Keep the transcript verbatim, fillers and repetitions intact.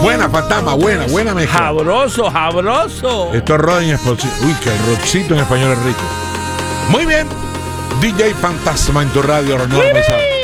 Buena, Fantasma, buena, buena mezcla. Sabroso, sabroso. Esto es rock en español. Uy, que el rockcito en español es rico. Muy bien. D J Fantasma en tu radio, Ronaldo Pesado.